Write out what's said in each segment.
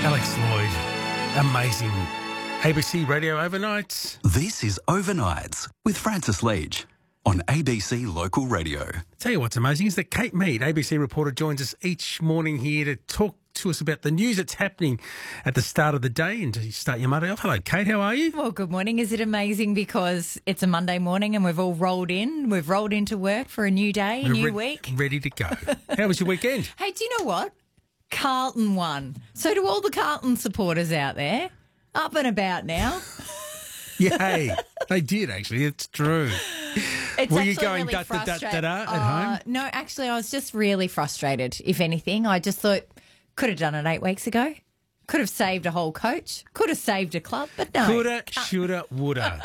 Alex Lloyd, amazing. ABC Radio Overnights. This is Overnights with Francis Leach on ABC Local Radio. Tell you what's amazing is that Kate Mead, ABC reporter, joins us each morning here to talk to us about the news that's happening at the start of the day and to start your Monday off. Hello, Kate. How are you? Well, good morning. Is it amazing because it's a Monday morning and we've all rolled in? We've rolled into work for a new day, a new week. Ready to go. How was your weekend? Hey, do you know what? Carlton won. So to all the Carlton supporters out there, up and about now. Yay. They did, actually. It's true. Were you going really da-da-da-da at home? No, actually, I was just really frustrated, if anything. I just thought, could have done it 8 weeks ago. Could have saved a whole coach. Could have saved a club, but no. Coulda, shoulda, woulda.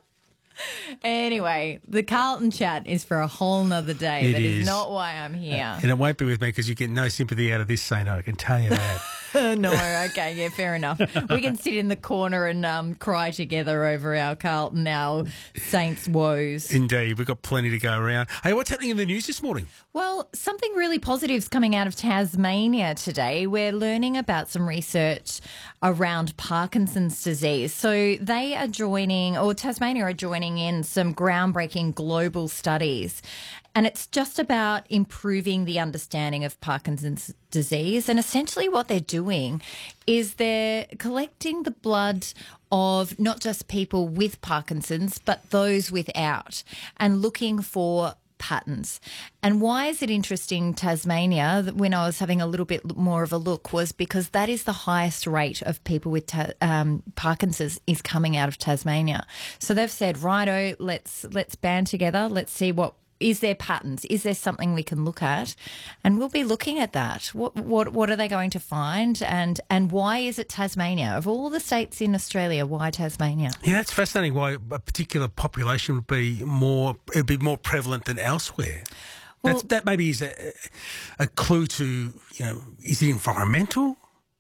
Anyway, the Carlton chat is for a whole nother day. That is not why I'm here. And it won't be with me because you get no sympathy out of this, Saint. I can tell you that. No, okay, yeah, fair enough. We can sit in the corner and cry together over our Carlton, our Saints' woes. Indeed, we've got plenty to go around. Hey, what's happening in the news this morning? Well, something really positive is coming out of Tasmania today. We're learning about some research around Parkinson's disease. So they are joining, or Tasmania are joining in some groundbreaking global studies. And it's just about improving the understanding of Parkinson's disease. And essentially what they're doing is they're collecting the blood of not just people with Parkinson's, but those without, and looking for patterns. And why is it interesting, Tasmania, when I was having a little bit more of a look, was because that is the highest rate of people with Parkinson's is coming out of Tasmania. So they've said, righto, let's band together, let's see what is there patterns? Is there something we can look at? And we'll be looking at that. What are they going to find? And why is it Tasmania? Of all the states in Australia, why Tasmania? Yeah, it's fascinating why a particular population would be more prevalent than elsewhere. Well, That maybe is a clue to, is it environmental?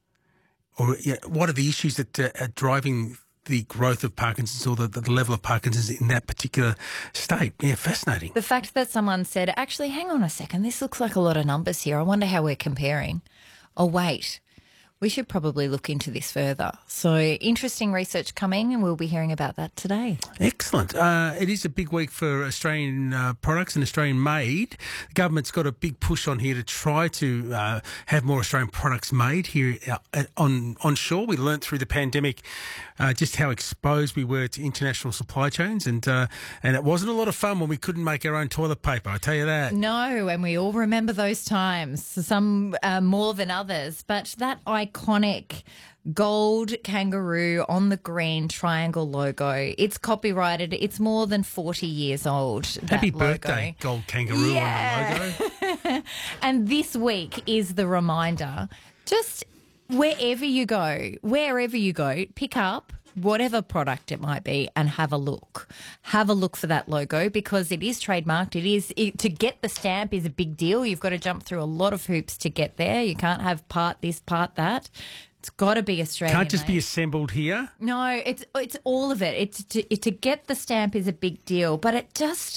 Or what are the issues that are driving the growth of Parkinson's or the level of Parkinson's in that particular state? Yeah, fascinating. the fact that someone said, actually, hang on a second, this looks like a lot of numbers here. I wonder how we're comparing. Oh, wait. We should probably look into this further. So interesting research coming, and we'll be hearing about that today. Excellent. It is a big week for Australian products and Australian made. The government's got a big push on here to try to have more Australian products made here onshore. We learnt through the pandemic just how exposed we were to international supply chains, and it wasn't a lot of fun when we couldn't make our own toilet paper, I tell you that. No, and we all remember those times, some more than others. But that iconic gold kangaroo on the green triangle logo, it's copyrighted. It's more than 40 years old. Happy that logo. birthday, gold kangaroo on the logo. And this week is the reminder, just wherever you go, pick up whatever product it might be and have a look. Have a look for that logo because it is trademarked. To get the stamp is a big deal. You've got to jump through a lot of hoops to get there. You can't have part this, part that. It's got to be Australian. Can't just be assembled here. No, it's all of it. To get the stamp is a big deal, but